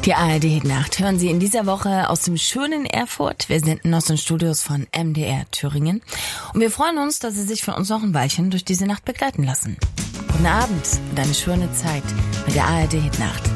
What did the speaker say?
Die ARD-Nacht hören Sie in dieser Woche aus dem schönen Erfurt. Wir senden aus den Studios von MDR Thüringen. Und wir freuen uns, dass Sie sich von uns noch ein Weilchen durch diese Nacht begleiten lassen. Guten Abend und eine schöne Zeit mit der ARD-Nacht.